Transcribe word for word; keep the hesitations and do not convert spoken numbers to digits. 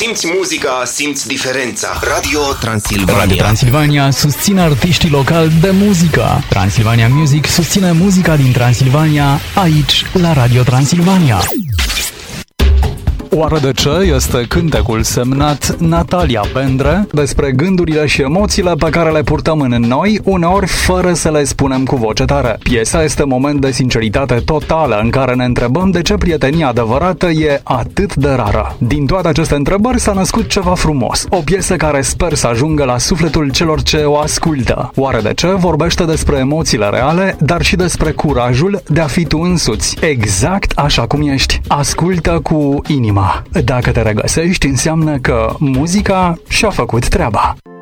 simți muzica, simți diferența. Radio Transilvania. Radio Transilvania susține artiștii locali de muzică. Transilvania Music susține muzica din Transilvania aici, la Radio Transilvania. Oare de ce este cântecul semnat Natalia Bendre despre gândurile și emoțiile pe care le purtăm în noi, uneori fără să le spunem cu voce tare? Piesa este moment de sinceritate totală în care ne întrebăm de ce prietenia adevărată e atât de rară. Din toate aceste întrebări s-a născut ceva frumos, o piesă care sper să ajungă la sufletul celor ce o ascultă. Oare de ce? Vorbește despre emoțiile reale, dar și despre curajul de a fi tu însuți, exact așa cum ești. Ascultă cu inima. Dacă te regăsești, înseamnă că muzica și-a făcut treaba.